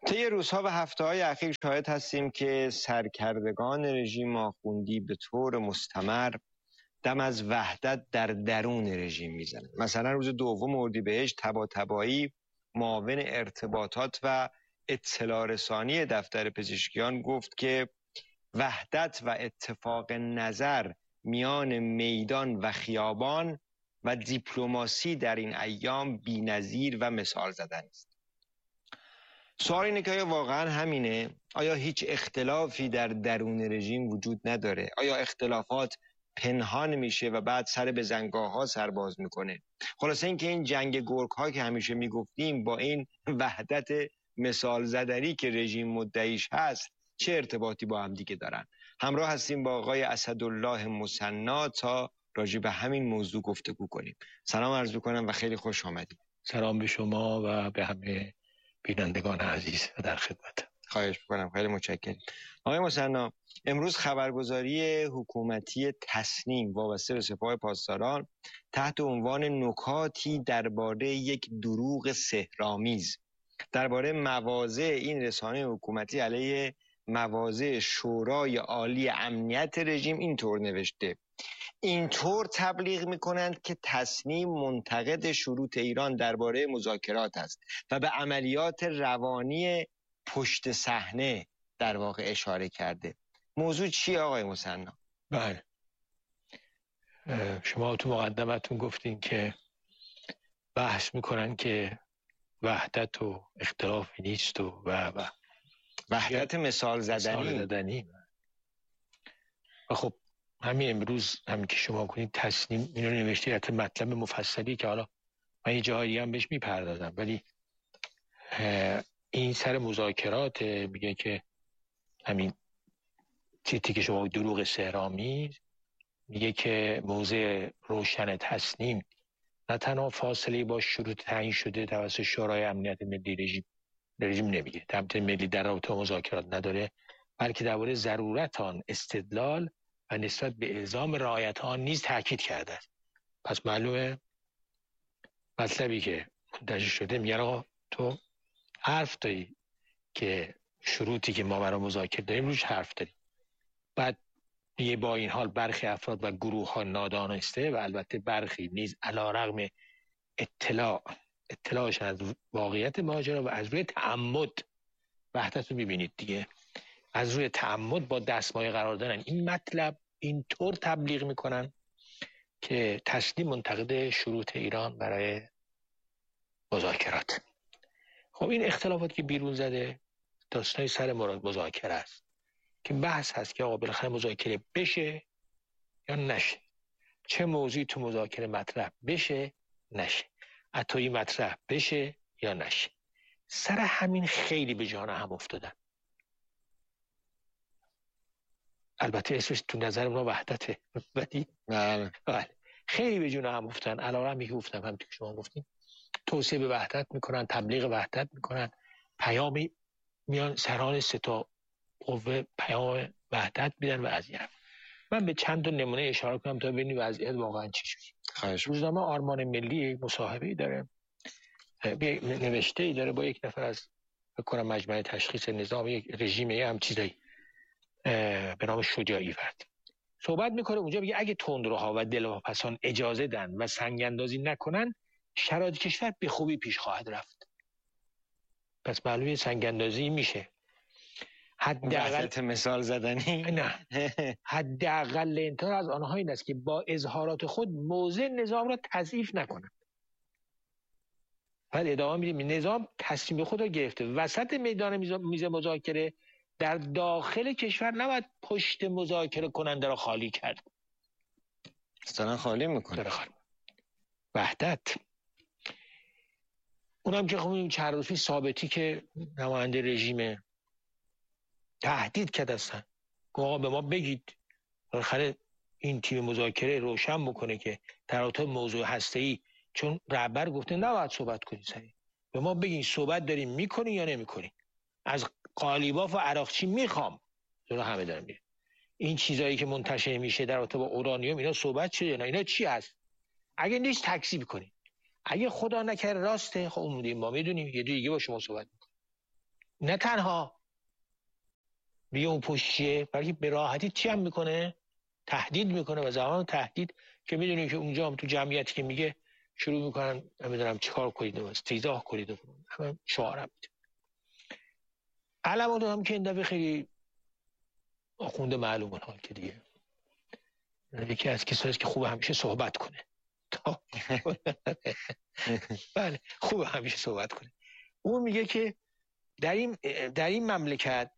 طی روزها و هفته‌های اخیر شاهد هستیم که سرکردگان رژیم آخوندی به طور مستمر دم از وحدت در درون رژیم میزنند. مثلا روز 2 اردیبهشت طباطبایی معاون ارتباطات و اطلاع رسانی دفتر پزشکیان گفت که وحدت و اتفاق نظر میان میدان و خیابان و دیپلماسی در این ایام بی‌نظیر و مثال زدن است. سوال اینه که آیا واقعا همینه؟ آیا هیچ اختلافی در درون رژیم وجود نداره؟ آیا اختلافات پنهان میشه و بعد سر به زنگاه ها سر باز میکنه؟ خلاصه این که این جنگ گرگ ها که همیشه میگفتیم با این وحدت مثال زدنی که رژیم مدعیش هست چه ارتباطی با هم دیگه دارن؟ همراه هستیم با آقای اسدالله مثنی تا راجع به همین موضوع گفتگو کنیم. سلام عرض میکنم و خیلی خوش آمدید. سلام به شما و به همه بینندگان عزیز و در خدمت. خواهش میکنم، خیلی متشکرم. آقای مثنی، امروز خبرگزاری حکومتی تصنیم وابسته به سپاه پاسداران تحت عنوان نکاتی درباره یک دروغ سحرآمیز درباره مواضع این رسانه حکومتی علیه مواضع شورای عالی امنیت رژیم اینطور نوشته: اینطور تبلیغ میکنند که تصنیم منتقد شروط ایران درباره مذاکرات است و به عملیات روانی پشت صحنه در واقع اشاره کرده. موضوع چیه آقای مثنی؟ بله، شما تو مقدمتون گفتین که بحث میکنن که وحدت و اختلاف نیست و وحدت مثال زدنی. و خب همین امروز همین که شما کنید تصنیم اینو نوشته، حتی مطلب مفصلی که حالا من یه جایی هم بهش میپردازم، ولی این سر مذاکرات میگه که همین چیزی که شما دروغ سحرآمیز، میگه که موضع روشن تصنیم نه تنها فاصله با شروط تعیین شده توسط شورای امنیت ملی رژیم نمیگه، امنیت ملی در رابطه مذاکرات نداره، بلکه درباره ضرورت آن استدلال و نسبت به الزام رعایت آن نیز تاکید کرده است. پس معلومه مطلبی که منتشر شده میگه آقا تو حرف داری که شروطی که ما برای مذاکره داریم روش حرف داری، بعد یه با این حال برخی افراد و گروه ها نادانسته و البته برخی نیز علیرغم اطلاعشان از واقعیت ماجرا و از روی تعمد، وحدت رو میبینید دیگه، از روی تعمد با دستمایه قرار دارن این مطلب اینطور تبلیغ میکنن که تصنیم منتقد شروط ایران برای مذاکرات. خب این اختلافات که بیرون زده داستانی سر مذاکره است که بحث هست که آقا بالاخره مذاکره بشه یا نشه، چه موضوعی تو مذاکره مطرح بشه نشه، عطایی مطرح بشه یا نشه. سر همین خیلی به جان هم افتادن. البته اسمش تو نظر ما وحدته، ولی بله خیلی به جون هم افتادن. علیرغمی که گفتم هم که شما گفتین توصیه به وحدت میکنن، تبلیغ وحدت میکنن، پیامی میان سران سه تا قوه پیام وحدت میدن و از این. من به چند تا نمونه اشاره کنم تا ببینید وضعیت واقعا چی شده. روزنامه آرمان ملی مصاحبه‌ای داره، نوشته‌ای داره با یک نفر از بکنم مجمع تشخیص نظام یک رژیمی هم چیزایی به نام شجاعی فرد صحبت میکنه. اونجا میگه اگه تندروها و دلواپسان اجازه دن و سنگ اندازی نکنن شرایط کشور به خوبی پیش خواهد رفت. پس معلومه سنگ اندازی میشه. حداقل مثال زدنی نه حداقل انتظار از آنها این است که با اظهارات خود موضع نظام را تضعیف نکنند. بعد ادامه میدیم نظام تصمیم خود را گرفته وسط میدان میز مذاکره در داخل کشور نباید پشت مذاکره کننده را خالی کرد. اصلا خالی میکنه. وحدت اونم که خب چند روزی ثابتی که نماینده رژیم تهدید کرد هستن که آقا به ما بگید، بالاخره این تیم مذاکره روشن بکنه که در رابطه موضوع هسته‌ای، چون رهبر گفته نباید صحبت کنید سریع، به ما بگین صحبت داریم میکنین یا نمیکنین، از قالیباف و عراقچی میخوام جلو همه دارم میره این چیزایی که منتشر میشه در رابطه با اورانیوم اینا صحبت شده، اینا چی هست، اگه نیست تکذیب کنین، اگه خدا نکرده راسته خب اون ما میدونیم یه دیگه با شما صحبت میکنیم. نه تنها میگه اون پشتیه، بلکه به راحتی چی هم میکنه؟ تهدید میکنه. و زمان تهدید که میدونی که اونجا هم تو جمعیتی که میگه شروع میکنن نمیدونم چیکار کنید و استیضاح کنید و همه شعارم میده. علمانو هم که این دفعه خیلی آخونده معلومه حال که دیگه یکی از کسایی که خوب همیشه صحبت کنه. بله خوب همیشه صحبت کنه. اون میگه که در این مملکت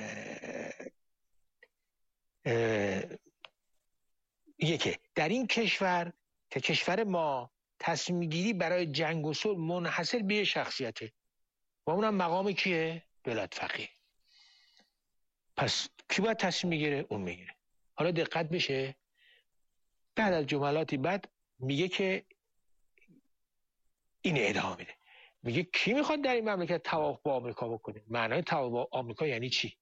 که در این کشور که کشور ما تصمیم گیری برای جنگ و صلح منحصر به شخصیته و اونم مقام کیه؟ ولایت فقیه. پس کی باید تصمیم میگیره؟ اون میگیره. حالا دقت بشه بعد از جملاتی بعد میگه که این ادامه میده، میگه کی میخواد در این مملکت توافق با آمریکا بکنه؟ معنای توافق با آمریکا یعنی چی؟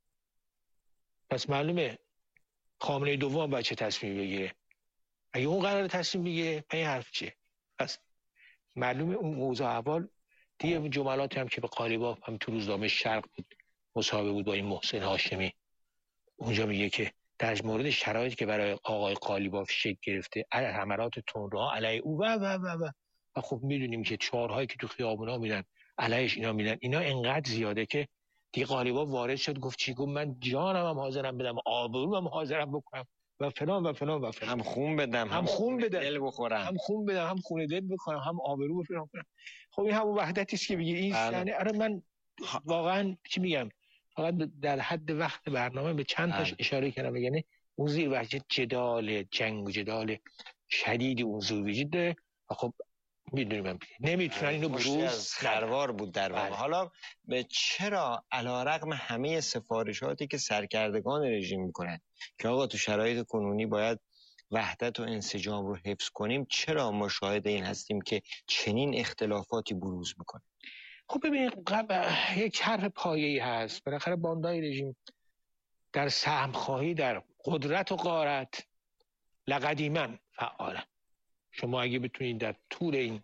پس معلومه خامنه دوم باید چه تصمیم بگیره. اگه اون قرار تصمیم بگیره این حرف چیه؟ پس معلومه اون اوضاع احوال دیگه. جملاتی هم که به قالیباف هم تو روزنامه شرق بود مصاحبه بود با این محسن هاشمی، اونجا میگه که در مورد شرایطی که برای آقای قالیباف شکل گرفته، حملات تندروها علیه او و خب میدونیم که چهارهایی که تو خیابونا میدن علیهش اینا میدن، اینا انقدر زیاده که دیگه قالیباف وارد شد گفت چی؟ گفت من جانم هم حاضرم بدم، آبروم هم حاضرم بکنم و فلان و فلان و فلان. هم خون بدم، هم خون بدم، دل بخورم، هم خون بدم، هم خون دل بکنم، هم آبرو بفرام کنم. خب این همون وحدتی است که میگه این یعنی آره من واقعا چی میگم، فقط در حد وقت برنامه به چند تاش اشاره کردم. یعنی اون زیر وجه جدال جنگ و جدال شدیدی اون زیر وجود داره و خب میدونیم نمیتونن اینو بروز خروار بود در واقع. حالا به چرا علیرغم همه سفارشاتی که سرکردگان رژیم میکنن که آقا تو شرایط کنونی باید وحدت و انسجام رو حفظ کنیم، چرا ما شاهد این هستیم که چنین اختلافاتی بروز میکنه؟ خب ببینید یک حرف پایه‌ای هست. بالاخره باندای رژیم در سهمخواهی در قدرت و غارت لقدیما فعالن. شما اگه بتونید در طول این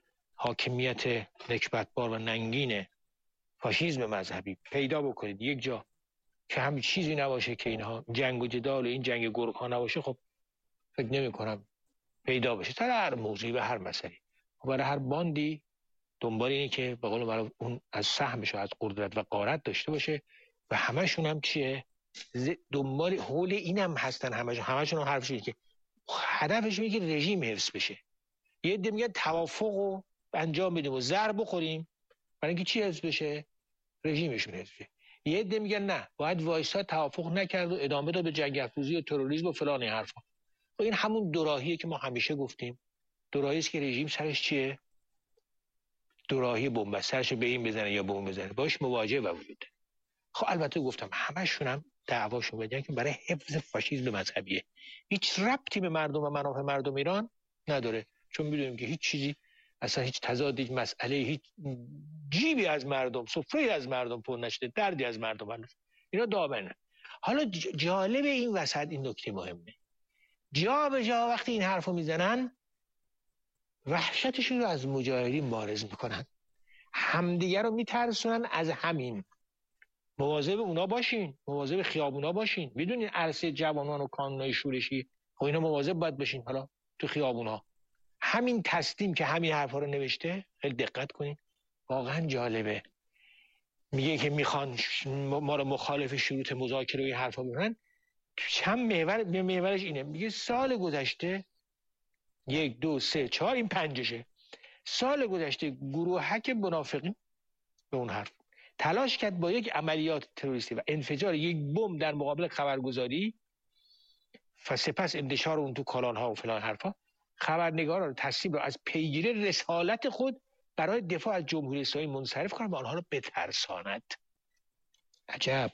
حاکمیت نکبتبار و ننگین فاشیسم مذهبی پیدا بکنید یک جا که همین چیزی نباشه که اینها جنگ و جدال و این جنگ گرگ‌ها نباشه، خب فکر نمی‌کنم پیدا بشه در هر موضوعی و هر مسئله. برای هر باندی دنبال اینه که به قول معروف اون از سهمش از قدرت و غارت داشته باشه و همشون هم چیه؟ دنبال حول اینم هستن. همشون هم حرفش اینه که هدفش اینه که رژیم حفظ بشه. یه عده میگن توافق رو انجام بدیم و زر بخوریم برای اینکه چی حفظ بشه؟ رژیمشون حفظ بشه. یه عده میگن نه باید وایسا توافق نکرد و ادامه داد به جنگ افروزی و تروریسم و فلان این حرفا. و این همون دوراهیه که ما همیشه گفتیم. دوراهی است که رژیم سرش چیه؟ دوراهی بمب، سرش به این بزنه یا به اون بزنه، باش مواجهه و وجود. خب البته گفتم همشون هم دعواشون بگن که برای حفظ فاشیسم مذهبیه، هیچ ربطی به مردم و منافع مردم ایران نداره. چون میدونیم که هیچ چیزی اصلا هیچ تضادی، هیچ مسئله، هیچ جیبی از مردم، سفره از مردم پر نشده، دردی از مردم هنوز اینا دامنه. حالا جالب این وسط این نکته مهمه، جا به جا وقتی این حرفو میزنن وحشتشون رو از مجاهدین بارز میکنن، همدیگه رو میترسونن از همین. مواظب اونا باشین، مواظب خیابونا باشین. میدونین عرصه جوانان و کانونای شورشی، خب اینا مواظب باید باشین. حالا تو خیابونا همین تسلیم که همین حرفا رو نوشته، خیلی دقت کنین واقعا جالبه. میگه که میخوان ما رو مخالف شروط مذاکره و این حرفا بکنن. چند محور، به محورش اینه. میگه سال گذشته 1 2 3 4 این پنجشه. سال گذشته گروهک منافقین به اون حرف تلاش کرد با یک عملیات تروریستی و انفجار یک بمب در مقابل خبرگزاری و سپس انتشار اون تو کانال‌ها و فلان حرفا، خبرنگاران رو تصمیم رو از پیگیری رسالت خود برای دفاع از جمهوری اسلامی منصرف کنند و آنها رو بترساند. عجب.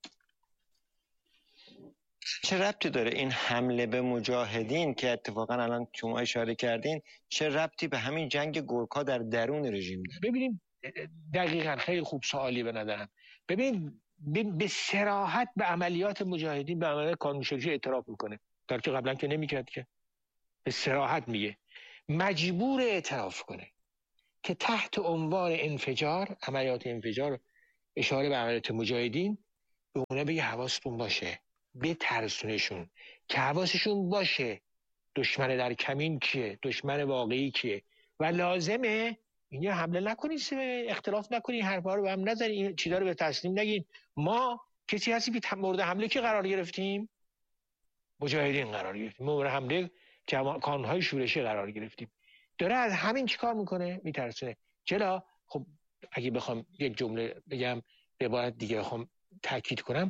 چه ربطی داره این حمله به مجاهدین که اتفاقا الان شما اشاره کردین، چه ربطی به همین جنگ گورکا در درون رژیم داره؟ ببینید دقیقاً خیلی خوب سوالی به نظرم. ببینید به صراحت به عملیات مجاهدین، به عملیات کانون‌شکنی اعتراف میکنه، در که قبلا که نمیکرد. که به صراحت میگه مجبور اعتراف کنه که تحت عنوان انفجار، عملیات انفجار اشاره به عملیات مجاهدین، به اونا بگه حواستون باشه، بترسونشون که حواسشون باشه دشمن در کمین کیه، دشمن واقعی کیه و لازمه اینجا حمله نکنید، اختلاف نکنید، حرفا رو به هم نزنید، این چیزا رو به تسلیم نگین. ما کسی هستی که مورد حمله کی قرار گرفتیم؟ مجاهدین قرار گرفتیم، مورد حمله کانون‌های شورشی قرار گرفتیم. داره از همین چیکار میکنه؟ میترسونه. چرا؟ خب اگه بخوام یک جمله بگم، به عبارت دیگه بخوام تاکید کنم،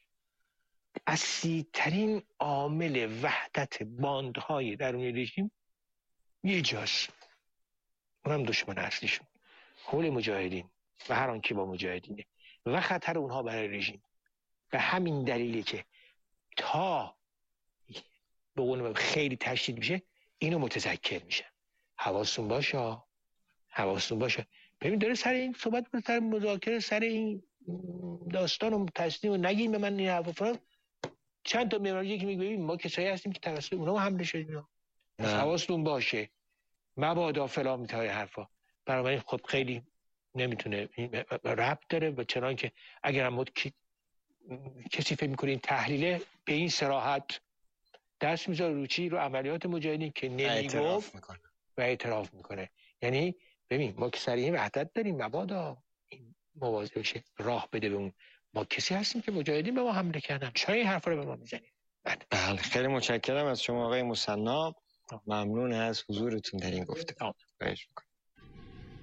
اصلی‌ترین عامل وحدت باندهای درون رژیم یه جاست، اونم دشمن اصلیشون، حول مجاهدین و هر آنکه با مجاهدینه و خطر اونها برای رژیم. به همین دلیلی که تا به قول خیلی تشدید میشه اینو متذکر میشه. حواستون باشه، حواستون باشه. ببین داره سر این صحبت کنه، سر مذاکره، سر این داستان و تسلیم و نگیم به من این حرفا فلان. چند تا معماری که میگه ما کسایی هستیم که توسط اونها حمله شدیم. حواستون باشه مبادا فلان میتای حرفا. برای خب خیلی نمیتونه ربط داره و چنان که اگر هم کسی فکر میکنه این تحلیله به این صراحت دست میذاره رو چی؟ رو عملیات مجاهدین که نمیگفت و اعتراف میکنه. یعنی ببین ما که سر این وحدت داریم، مبادا این مواظب بشه راه بده به اون. ما کسی هستیم که مجاهدین به ما حمله کردن، چرا این حرفا رو به ما میزنید؟ بله خیلی متشکرم از شما آقای مثنی، ممنون از حضورتون در این گفتگو.